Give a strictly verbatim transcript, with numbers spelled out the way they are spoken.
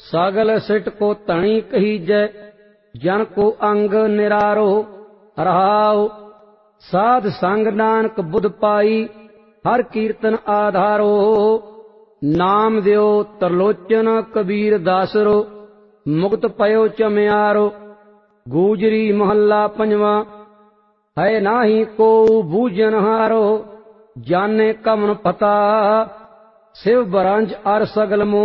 सागल seat को धनी कहीजै, जन को अंग निरारो। रहाओ साध संग नानक बुध पाई, हर कीर्तन आधारो। नाम दियो तरलोचन कबीर दासरो, मुक्त पयो चमियारो। गूजरी महला पंजवा, है नाही को बूझन हारो। जाने कमन पता, शिव बरंज अर सगल मोह।